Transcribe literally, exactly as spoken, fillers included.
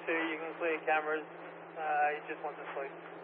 two, you can clear cameras. Uh, he just wants to sleep.